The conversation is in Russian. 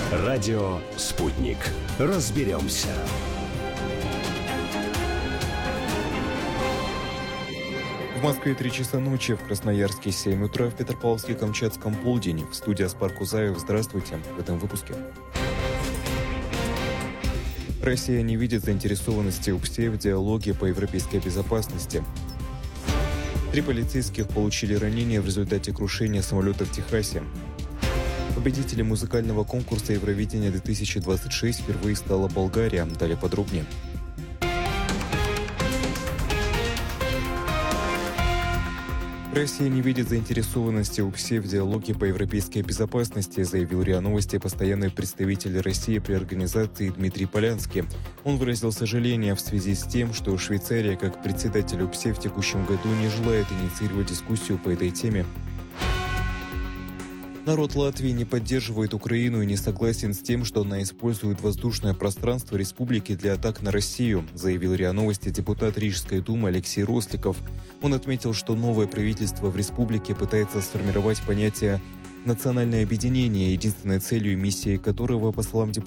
Радио «Спутник». Разберемся. В Москве 3 часа ночи, в Красноярске 7 утра, в Петропавловске-Камчатском полдень. В студии Аспар Кузаев. Здравствуйте. В этом выпуске. Россия не видит заинтересованности УПСЕ в диалоге по европейской безопасности. 3 полицейских получили ранения в результате крушения самолета в Техасе. Победителем музыкального конкурса Евровидения-2026 впервые стала Болгария. Далее подробнее. Россия не видит заинтересованности УПСЕ в диалоге по европейской безопасности, заявил РИА Новости постоянный представитель России при организации Дмитрий Полянский. Он выразил сожаление в связи с тем, что Швейцария, как председатель УПСЕ, в текущем году не желает инициировать дискуссию по этой теме. Народ Латвии не поддерживает Украину и не согласен с тем, что она использует воздушное пространство республики для атак на Россию, заявил РИА Новости депутат Рижской думы Алексей Росликов. Он отметил, что новое правительство в республике пытается сформировать понятие «национальное объединение», единственной целью и миссией которого, по словам депутата,